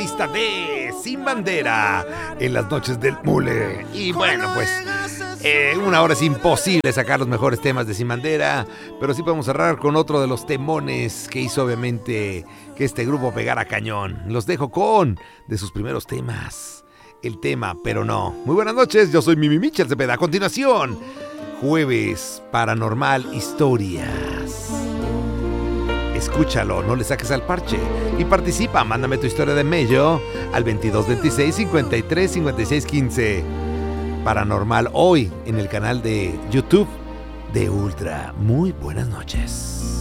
lista de Sin Bandera en las noches del Mule. Y bueno, pues una hora es imposible sacar los mejores temas de Sin Bandera, pero sí podemos cerrar con otro de los temones que hizo obviamente que este grupo pegara cañón. Los dejo con de sus primeros temas, el tema Pero No. Muy buenas noches, yo soy Mimi Michel Cepeda. A continuación, Jueves Paranormal Historias. Escúchalo, no le saques al parche y participa. Mándame tu historia de mello al 2226 53 56 15. Paranormal hoy en el canal de YouTube de Ultra. Muy buenas noches.